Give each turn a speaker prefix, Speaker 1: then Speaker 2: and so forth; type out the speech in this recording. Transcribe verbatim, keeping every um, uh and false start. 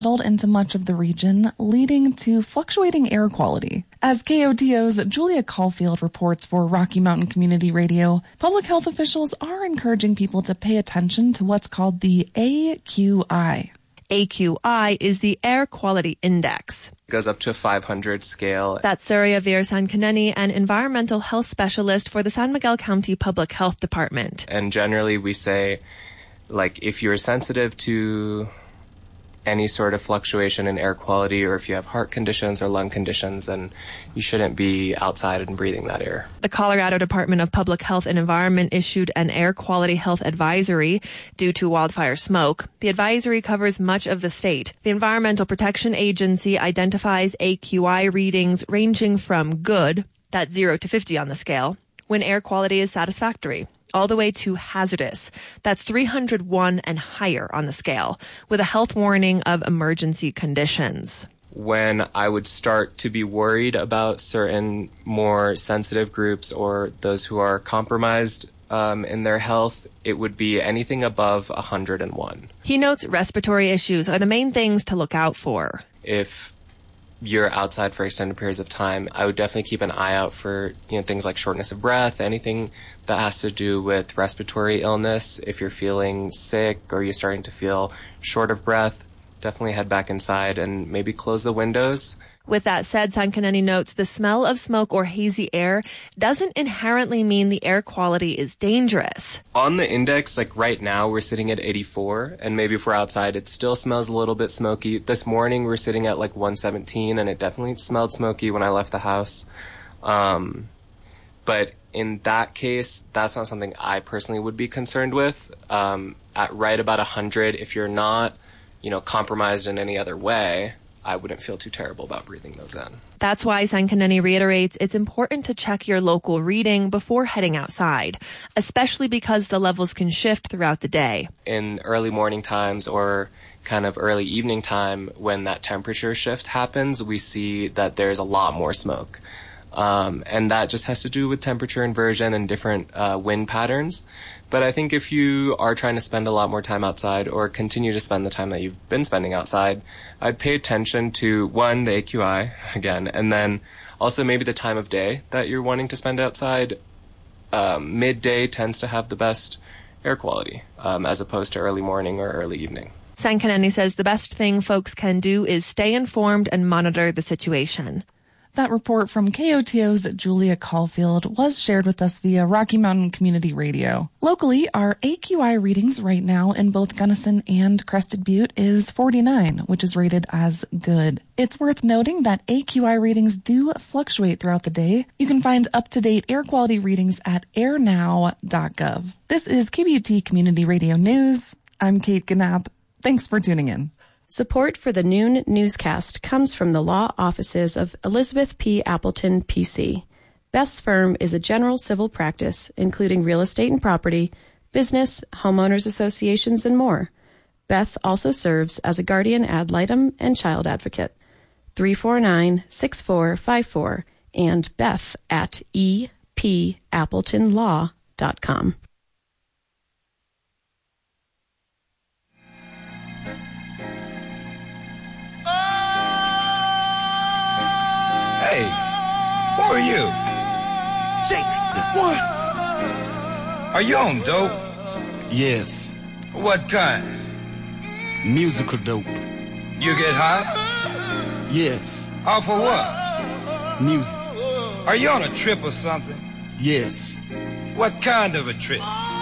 Speaker 1: settled into much of the region, leading to fluctuating air quality. As K O T O's Julia Caulfield reports for Rocky Mountain Community Radio, public health officials are encouraging people to pay attention to what's called the A Q I.
Speaker 2: A Q I is the Air Quality Index.
Speaker 3: It goes up to a five hundred scale.
Speaker 2: That's Surya Veer Sankaneni, an environmental health specialist for the San Miguel County Public Health Department.
Speaker 3: And generally we say, like, if you're sensitive to any sort of fluctuation in air quality, or if you have heart conditions or lung conditions, then you shouldn't be outside and breathing that air.
Speaker 2: The Colorado Department of Public Health and Environment issued an air quality health advisory due to wildfire smoke. The advisory covers much of the state. The Environmental Protection Agency identifies A Q I readings ranging from good, that's zero to fifty on the scale, when air quality is satisfactory, all the way to hazardous. That's three hundred one and higher on the scale, with a health warning of emergency conditions.
Speaker 3: When I would start to be worried about certain more sensitive groups or those who are compromised um, in their health, it would be anything above one hundred one.
Speaker 2: He notes respiratory issues are the main things to look out for.
Speaker 3: If you're outside for extended periods of time, I would definitely keep an eye out for, you know, things like shortness of breath, anything that has to do with respiratory illness. If you're feeling sick or you're starting to feel short of breath, definitely head back inside and maybe close the windows.
Speaker 2: With that said, Sankaneni notes the smell of smoke or hazy air doesn't inherently mean the air quality is dangerous.
Speaker 3: On the index, like right now, we're sitting at eighty-four, and maybe if we're outside, it still smells a little bit smoky. This morning, we're sitting at like one seventeen, and it definitely smelled smoky when I left the house. Um, but in that case, that's not something I personally would be concerned with. Um, at right about one hundred, if you're not, you know, compromised in any other way, I wouldn't feel too terrible about breathing those in.
Speaker 2: That's why Sankaneni reiterates it's important to check your local reading before heading outside, especially because the levels can shift throughout the day.
Speaker 3: In early morning times or kind of early evening time, when that temperature shift happens, we see that there's a lot more smoke. Um, and that just has to do with temperature inversion and different uh, wind patterns. But I think if you are trying to spend a lot more time outside or continue to spend the time that you've been spending outside, I'd pay attention to, one, the A Q I, again, and then also maybe the time of day that you're wanting to spend outside. Um, midday tends to have the best air quality, um, as opposed to early morning or early evening.
Speaker 2: Sankaneni says the best thing folks can do is stay informed and monitor the situation.
Speaker 1: That report from K O T O's Julia Caulfield was shared with us via Rocky Mountain Community Radio. Locally, our A Q I readings right now in both Gunnison and Crested Butte is forty-nine, which is rated as good. It's worth noting that A Q I readings do fluctuate throughout the day. You can find up-to-date air quality readings at air now dot gov. This is K B U T Community Radio News. I'm Kate Knapp. Thanks for tuning in.
Speaker 4: Support for the Noon newscast comes from the law offices of Elizabeth P. Appleton, P C. Beth's firm is a general civil practice, including real estate and property, business, homeowners associations, and more. Beth also serves as a guardian ad litem and child advocate. three four nine, six four five four and Beth at e p appleton law dot com.
Speaker 5: Hey, who are you? Jake, what? Are you on dope?
Speaker 6: Yes.
Speaker 5: What kind?
Speaker 6: Musical dope.
Speaker 5: You get high?
Speaker 6: Yes.
Speaker 5: Off of what?
Speaker 6: Music.
Speaker 5: Are you on a trip or something?
Speaker 6: Yes.
Speaker 5: What kind of a trip?